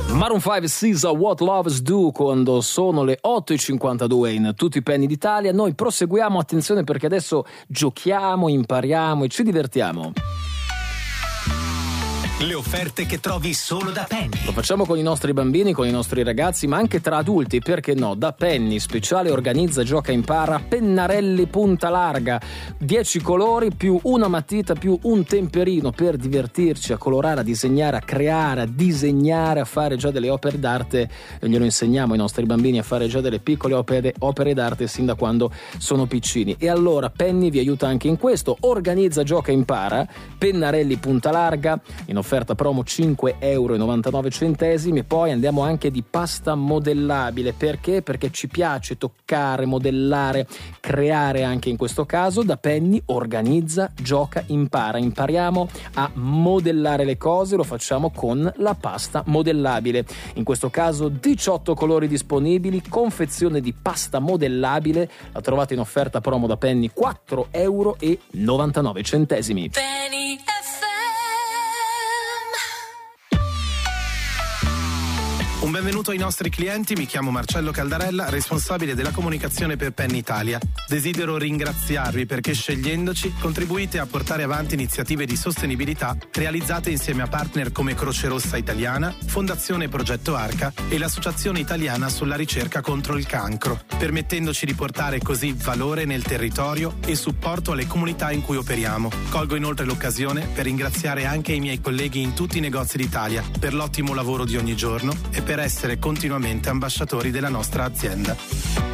Maroon 5 SZA, What Lovers Do, quando sono le 8:52 in tutti i penny d'Italia. Noi proseguiamo, attenzione perché adesso giochiamo, impariamo e ci divertiamo. Le offerte che trovi solo da Penny. Lo facciamo con i nostri bambini, con i nostri ragazzi, ma anche tra adulti, perché no? Da Penny, speciale organizza, gioca, impara, pennarelli punta larga, 10 colori più una matita più un temperino per divertirci a colorare, a disegnare, a creare, a disegnare, a fare già delle opere d'arte. Glielo insegniamo ai nostri bambini a fare già delle piccole opere d'arte sin da quando sono piccini. E allora Penny vi aiuta anche in questo. Organizza, gioca, impara, pennarelli punta larga, in offerta promo 5,99 €, e poi andiamo anche di pasta modellabile. Perché? Perché ci piace toccare, modellare, creare anche in questo caso. Da Penny organizza, gioca, impara. Impariamo a modellare le cose, lo facciamo con la pasta modellabile. In questo caso 18 colori disponibili, confezione di pasta modellabile, la trovate in offerta promo da Penny, 4,99 €. Penny FM. Un benvenuto ai nostri clienti, mi chiamo Marcello Caldarella, responsabile della comunicazione per Penny Italia. Desidero ringraziarvi perché scegliendoci contribuite a portare avanti iniziative di sostenibilità realizzate insieme a partner come Croce Rossa Italiana, Fondazione Progetto Arca e l'Associazione Italiana sulla ricerca contro il cancro, permettendoci di portare così valore nel territorio e supporto alle comunità in cui operiamo. Colgo inoltre l'occasione per ringraziare anche i miei colleghi in tutti i negozi d'Italia per l'ottimo lavoro di ogni giorno e per essere continuamente ambasciatori della nostra azienda.